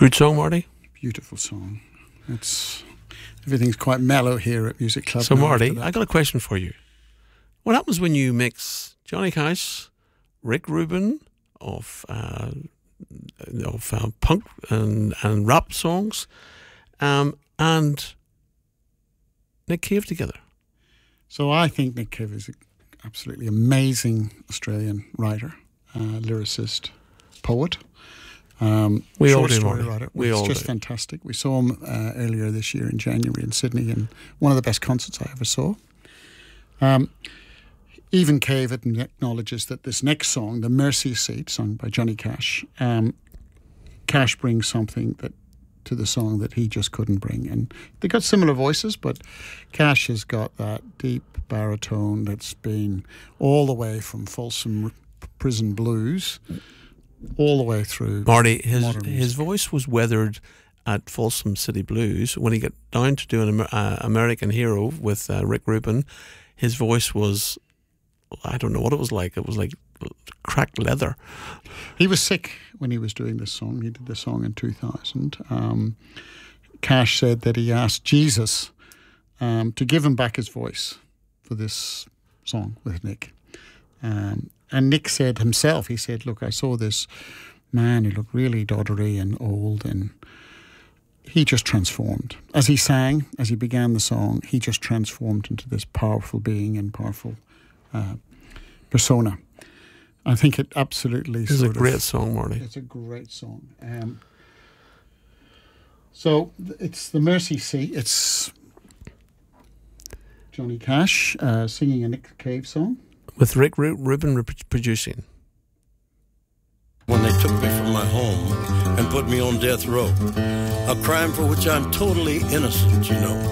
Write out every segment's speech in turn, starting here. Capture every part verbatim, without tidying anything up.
Good song, Marty. Beautiful song. It's everything's quite mellow here at Music Club. So, Marty, I got a question for you. What happens when you mix Johnny Cash, Rick Rubin of uh, of uh, punk and and rap songs, um, and Nick Cave together? So I think Nick Cave is an absolutely amazing Australian writer, uh, lyricist, poet. Um, we all short do, story Marty. writer. We it's all just do. fantastic. We saw him uh, earlier this year in January in Sydney, and one of the best concerts I ever saw. Um, even Cave acknowledges that this next song, "The Mercy Seat," sung by Johnny Cash, um, Cash brings something that to the song that he just couldn't bring. And they got similar voices, but Cash has got that deep baritone that's been all the way from Folsom Prison Blues all the way through. Marty, his modern his music. voice was weathered at Folsom City Blues. When he got down to doing Amer- uh, American Hero with uh, Rick Rubin, his voice was, I don't know what it was like. It was like cracked leather. He was sick when he was doing this song. He did the song in two thousand. Um, Cash said that he asked Jesus um, to give him back his voice for this song with Nick. Um, and Nick said himself, he said, look, I saw this man who looked really doddery and old, and he just transformed. As he sang, as he began the song, he just transformed into this powerful being and powerful uh, persona. I think it absolutely. It's a great of, song, Marty. It's a great song. Um, so it's The Mercy Seat. It's Johnny Cash uh, singing a Nick Cave song. With Rick Ru- Rubin re- producing. When they took me from my home and put me on death row, a crime for which I'm totally innocent, you know.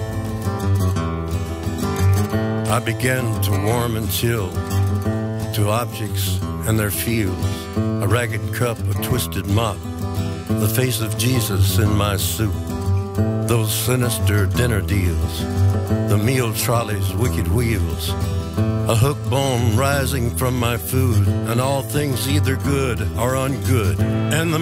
I began to warm and chill to objects and their feels, a ragged cup, a twisted mop, the face of Jesus in my soup, those sinister dinner deals, the meal trolley's wicked wheels, a hook bone rising from my food, and all things either good or ungood, and the